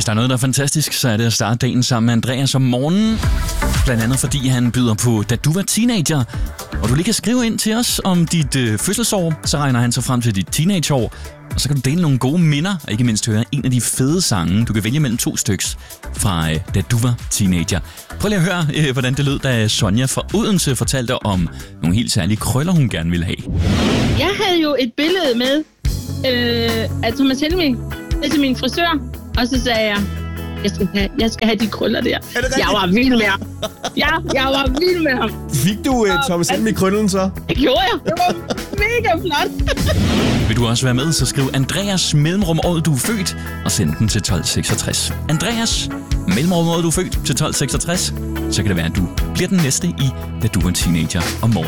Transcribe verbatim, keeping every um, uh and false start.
der er noget, der er fantastisk, så er det at starte dagen sammen med Andreas om morgenen. Blandt andet fordi han byder på Da du var teenager. Og du lige kan skrive ind til os om dit øh, fødselsår, så regner han så frem til dit teenageår. Og så kan du dele nogle gode minder, og ikke mindst høre en af de fede sange. Du kan vælge mellem to styks fra øh, Da du var teenager. Prøv lige at høre, øh, hvordan det lød, da Sonja fra Odense fortalte om nogle helt særlige krøller, hun gerne ville have. Jeg havde jo et billede med øh, af Thomas Helmig til min frisør, og så sagde jeg, jeg skal have, jeg skal have de krøller der. Jeg var vild med ham. Ja, jeg var vild med ham. Fik du uh, Thomas Helmig krøllen så? Det gjorde jeg. Det var mega flot. Vil du også være med, så skriv Andreas mellemrum året du er født, og send den til tolv seksogtres. Andreas mellemrum året du er født til tolv seksogtres. Så kan det være, at du bliver den næste i Da du var teenager om morgenen.